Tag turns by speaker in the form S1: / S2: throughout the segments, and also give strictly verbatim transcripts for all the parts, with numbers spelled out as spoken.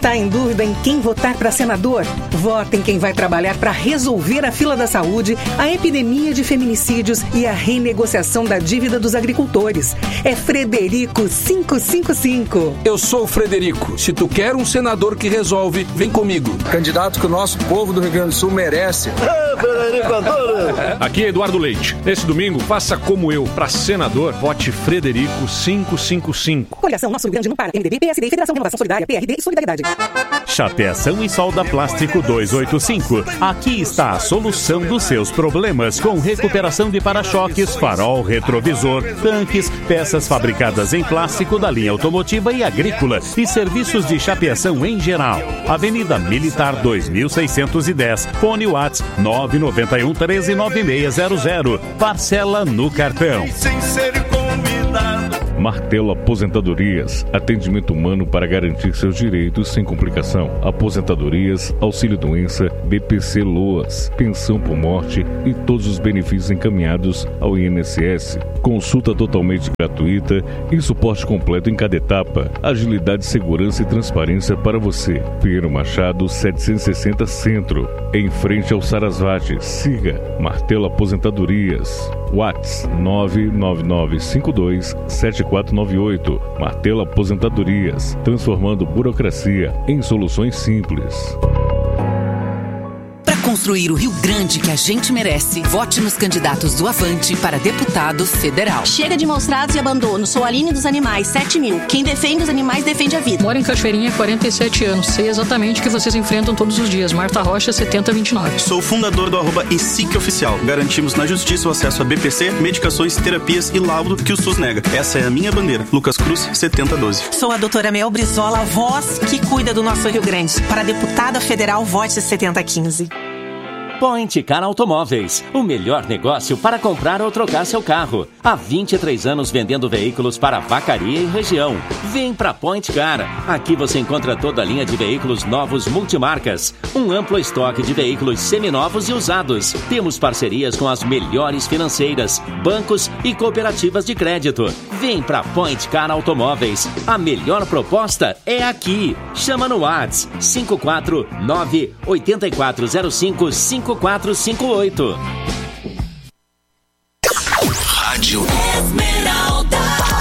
S1: Tá em dúvida em quem votar para senador? Vota em quem vai trabalhar para resolver a fila da saúde, a epidemia de feminicídios e a renegociação da dívida dos agricultores. É Frederico quinhentos e cinquenta e cinco.
S2: Eu sou o Frederico. Se tu quer um senador que resolve, vem comigo.
S3: Candidato que o nosso povo do Rio Grande do Sul merece.
S4: Ah, Frederico, adoro.
S5: Aqui é Eduardo Leite. Nesse domingo, faça como eu. Para senador, vote Frederico quinhentos e cinquenta e cinco.
S1: Coligação Nosso Rio Grande no Para, M D B, P S D, Federação Renovação Solidária, P R D e Solidariedade.
S6: Chapeação e Solda Plástico duzentos e oitenta e cinco. Aqui está a solução dos seus problemas com recuperação de para-choques, farol, retrovisor, tanques, peças fabricadas em plástico da linha automotiva e agrícola e serviços de chapeação em geral. Avenida Militar dois mil seiscentos e dez, fone WhatsApp nove nove um, treze, nove seis zero zero. Parcela no cartão.
S7: Sem ser convidado.
S5: Martelo Aposentadorias, atendimento humano para garantir seus direitos sem complicação. Aposentadorias, auxílio-doença, B P C Loas, pensão por morte e todos os benefícios encaminhados ao I N S S. Consulta totalmente gratuita e suporte completo em cada etapa. Agilidade, segurança e transparência para você. Pedro Machado setecentos e sessenta Centro, em frente ao Sarasvati. Siga Martelo Aposentadorias. WhatsApp nove nove nove cinco dois sete quatro nove oito. Martelo Aposentadorias, transformando burocracia em soluções simples.
S8: Construir o Rio Grande que a gente merece. Vote nos candidatos do Avante para deputado federal.
S9: Chega de maus tratos e abandono. Sou a Aline dos Animais, sete mil. Quem defende os animais defende a vida.
S10: Moro em Cachoeirinha há quarenta e sete anos. Sei exatamente o que vocês enfrentam todos os dias. Marta Rocha, setenta vinte e nove.
S11: Sou fundador do arroba E S I C Oficial. Garantimos na justiça o acesso a B P C, medicações, terapias e laudo que o SUS nega. Essa é a minha bandeira. Lucas Cruz, setenta doze.
S12: Sou a doutora Mel Brizola, voz que cuida do nosso Rio Grande. Para deputada federal, vote setenta quinze.
S13: Point Car Automóveis, o melhor negócio para comprar ou trocar seu carro. Há vinte e três anos vendendo veículos para Vacaria e região. Vem pra Point Car. Aqui você encontra toda a linha de veículos novos multimarcas. Um amplo estoque de veículos seminovos e usados. Temos parcerias com as melhores financeiras, bancos e cooperativas de crédito. Vem pra Point Car Automóveis. A melhor proposta é aqui. Chama no WhatsApp cinco quatro nove oito quatro zero cinco cinco quatro cinco oito.
S14: Rádio Esmeralda,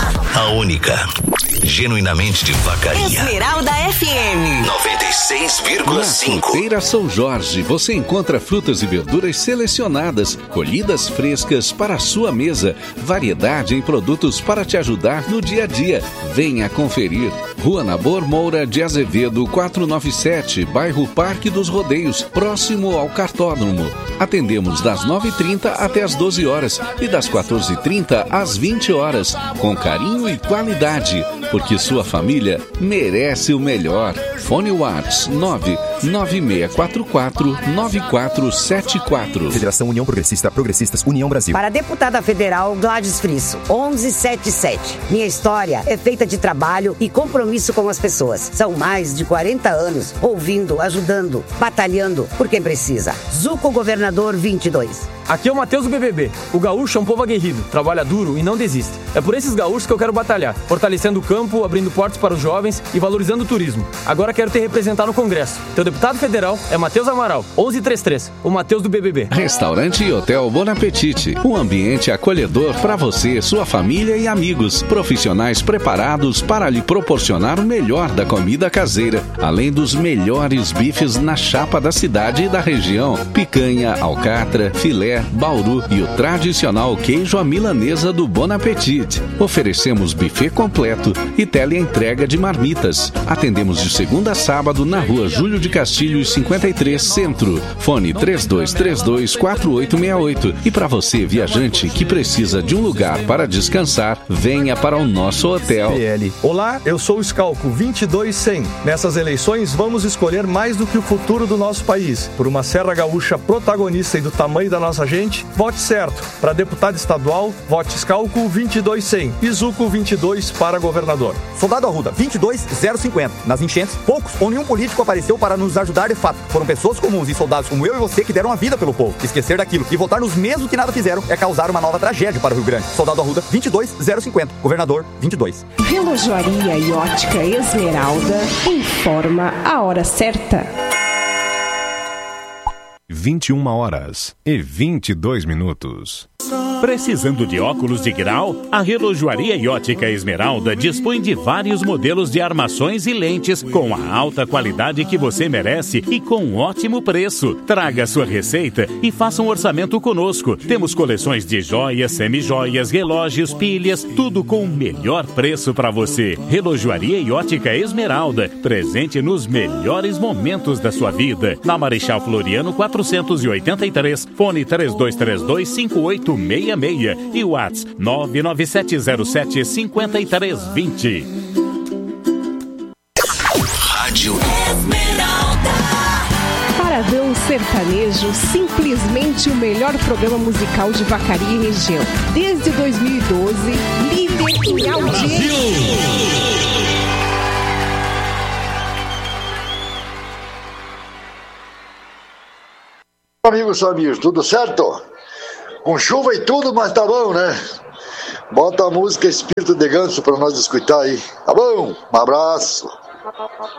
S14: a única genuinamente de Vacaria.
S12: Esmeralda F M
S14: noventa e seis vírgula cinco.
S15: Na Feira São Jorge você encontra frutas e verduras selecionadas, colhidas frescas para a sua mesa, variedade em produtos para te ajudar no dia a dia. Venha conferir. Rua Nabor Moura de Azevedo, quatrocentos e noventa e sete, bairro Parque dos Rodeios, próximo ao Cartódromo. Atendemos das nove e trinta até as doze horas e das quatorze e trinta às vinte horas, com carinho e qualidade, porque sua família merece o melhor. Fone WhatsApp nove nove seis quatro quatro nove quatro sete quatro.
S16: Federação União Progressista, Progressistas União Brasil.
S17: Para a deputada federal Gladys Frisso, onze setenta e sete. Minha história é feita de trabalho e compromisso com as pessoas. São mais de quarenta anos ouvindo, ajudando, batalhando por quem precisa. Zuco Governador vinte e dois.
S18: Aqui é o Matheus do B B B. O gaúcho é um povo aguerrido, trabalha duro e não desiste. É por esses gaúchos que eu quero batalhar, fortalecendo o campo, abrindo portas para os jovens e valorizando o turismo. Agora quero te representar no Congresso. Teu deputado federal é Matheus Amaral, onze trinta e três, o Matheus do B B B.
S15: Restaurante e Hotel Bon Apetite, um ambiente acolhedor para você, sua família e amigos. Profissionais preparados para lhe proporcionar o melhor da comida caseira, além dos melhores bifes na chapa da cidade e da região. Picanha, alcatra, filé, bauru e o tradicional queijo à milanesa do Bon Apetite. Oferecemos buffet completo e teleentrega de marmitas. Atendemos de segunda a sábado na rua Júlio de Castilhos cinquenta e três Centro. Fone três dois três dois quatro oito seis oito. E para você, viajante, que precisa de um lugar para descansar, venha para o nosso hotel.
S19: Olá, eu sou o Scalco vinte e dois cem. Nessas eleições vamos escolher mais do que o futuro do nosso país. Por uma Serra Gaúcha protagonista e do tamanho da nossa gente, vote certo. Para deputado estadual, vote Scalco vinte e dois cem. E Zuco vinte e dois para governador.
S16: Soldado Arruda vinte e dois zero cinquenta. Nas enchentes, poucos ou nenhum político apareceu para nos
S20: nos ajudar de fato. Foram pessoas comuns e soldados como eu e você que deram a vida pelo povo. Esquecer daquilo e votar nos mesmos que nada fizeram é causar uma nova tragédia para o Rio Grande. Soldado Arruda, vinte e dois zero cinquenta. Governador, vinte e dois.
S21: Relojoaria e ótica Esmeralda informa a hora certa.
S22: vinte e uma horas e vinte e dois minutos.
S6: Precisando de óculos de grau? A Relojoaria e Ótica Esmeralda dispõe de vários modelos de armações e lentes com a alta qualidade que você merece e com um ótimo preço. Traga sua receita e faça um orçamento conosco. Temos coleções de joias, semijoias, relógios, pilhas, tudo com o melhor preço para você. Relojoaria e Ótica Esmeralda, presente nos melhores momentos da sua vida. Na Marechal Floriano quatrocentos e oitenta e três, fone três dois três dois, cinco oito seis seis e WhatsApp nove nove sete zero sete, cinco três dois zero.
S14: Rádio Esmeralda.
S21: Paradão Sertanejo, simplesmente o melhor programa musical de Vacaria e região. Desde dois mil e doze, líder em audiência.
S23: Amigos, amigos, tudo certo? Com chuva e tudo, mas tá bom, né? Bota a música Espírito de Ganso pra nós escutar aí. Tá bom? Um abraço.